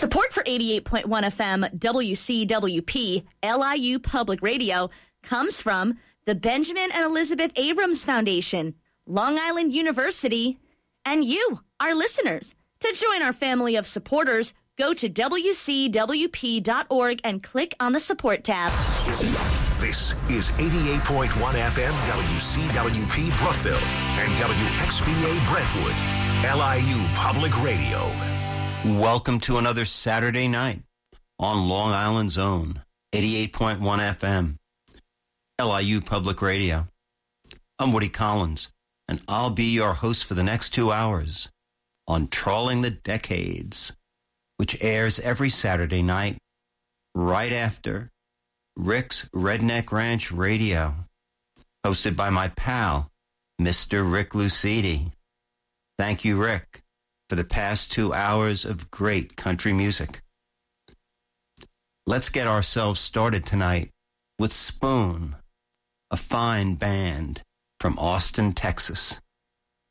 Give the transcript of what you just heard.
Support for 88.1 FM WCWP LIU Public Radio comes from the Benjamin and Elizabeth Abrams Foundation, Long Island University, and you, our listeners. To join our family of supporters, go to WCWP.org and click on the support tab. This is 88.1 FM WCWP Brookville and WXBA Brentwood, LIU Public Radio. Welcome to another Saturday night on Long Island's own 88.1 FM, LIU Public Radio. I'm Woody Collins, and I'll be your host for the next 2 hours on Trawling the Decades, which airs every Saturday night right after Rick's Redneck Ranch Radio, hosted by my pal, Mr. Rick Lucidi. Thank you, Rick, for the past 2 hours of great country music. Let's get ourselves started tonight with Spoon, a fine band from Austin, Texas.